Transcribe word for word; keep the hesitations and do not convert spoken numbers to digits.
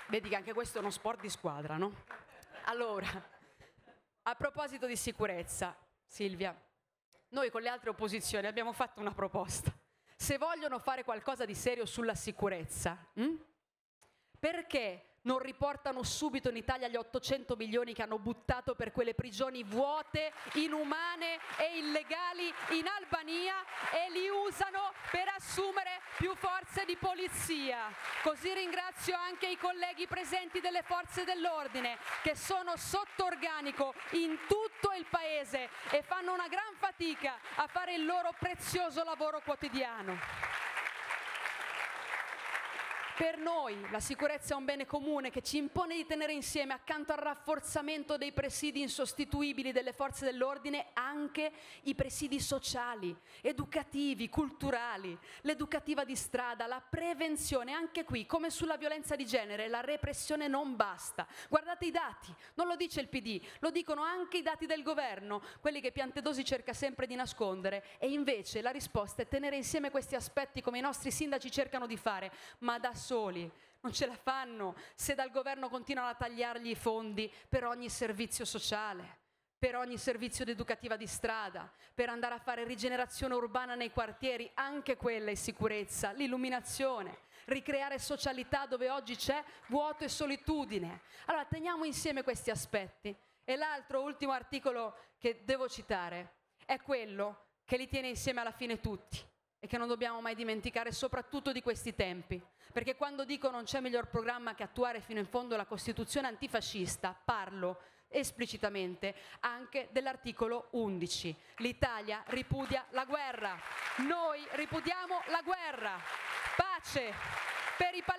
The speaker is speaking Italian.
Vedi che anche questo è uno sport di squadra, no? Allora, a proposito di sicurezza, Silvia, noi con le altre opposizioni abbiamo fatto una proposta. Se vogliono fare qualcosa di serio sulla sicurezza, hm? perché non riportano subito in Italia gli ottocento milioni che hanno buttato per quelle prigioni vuote, inumane e illegali in Albania e li usano per assumere più forze di polizia? Così ringrazio anche i colleghi presenti delle forze dell'ordine che sono sotto organico in tutto il paese e fanno una gran fatica a fare il loro prezioso lavoro quotidiano. Per noi la sicurezza è un bene comune che ci impone di tenere insieme, accanto al rafforzamento dei presidi insostituibili delle forze dell'ordine, anche i presidi sociali, educativi, culturali, l'educativa di strada, la prevenzione. Anche qui, come sulla violenza di genere, la repressione non basta. Guardate i dati, non lo dice il P D, lo dicono anche i dati del governo, quelli che Piantedosi cerca sempre di nascondere, e invece la risposta è tenere insieme questi aspetti come i nostri sindaci cercano di fare, ma da soli non ce la fanno se dal governo continuano a tagliargli i fondi per ogni servizio sociale, per ogni servizio educativa di strada, per andare a fare rigenerazione urbana nei quartieri, anche quella è sicurezza, l'illuminazione, ricreare socialità dove oggi c'è vuoto e solitudine. Allora teniamo insieme questi aspetti. E l'altro, ultimo articolo che devo citare è quello che li tiene insieme alla fine tutti e che non dobbiamo mai dimenticare, soprattutto di questi tempi, perché quando dico non c'è miglior programma che attuare fino in fondo la Costituzione antifascista, parlo esplicitamente anche dell'articolo undici. L'Italia ripudia la guerra, noi ripudiamo la guerra, pace per i palestinesi.